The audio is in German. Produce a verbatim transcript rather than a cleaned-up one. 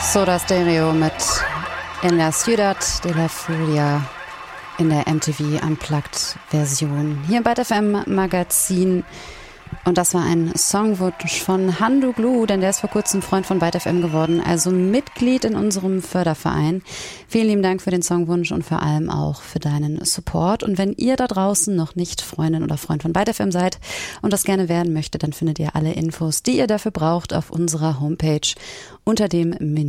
Soda Stereo mit In la Ciudad de la Furia in der M T V Unplugged Version hier im Byte F M Magazin. Und das war ein Songwunsch von Handu Glue, denn der ist vor kurzem Freund von Byte F M geworden, also Mitglied in unserem Förderverein. Vielen lieben Dank für den Songwunsch und vor allem auch für deinen Support. Und wenn ihr da draußen noch nicht Freundin oder Freund von Byte F M seid und das gerne werden möchtet, dann findet ihr alle Infos, die ihr dafür braucht, auf unserer Homepage unter dem Menü